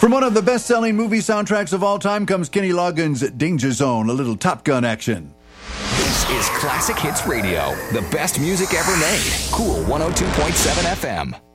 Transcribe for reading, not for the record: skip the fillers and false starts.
From one of the best-selling movie soundtracks of all time comes Kenny Loggins' Danger Zone, a little Top Gun action. This is Classic Hits Radio, the best music ever made. Cool 102.7 FM.